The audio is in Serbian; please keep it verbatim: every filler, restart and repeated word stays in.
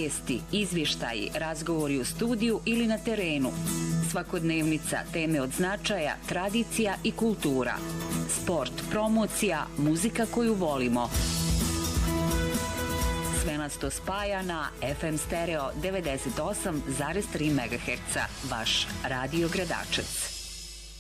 vijesti, izvještaji, razgovori u studiju ili na terenu. Svakodnevnica, teme od značaja, tradicija i kultura. Sport, promocija, muzika koju volimo. Sve nas to spaja na F M Stereo devedeset osam zarez tri megaherca. Vaš Radio Gradačec.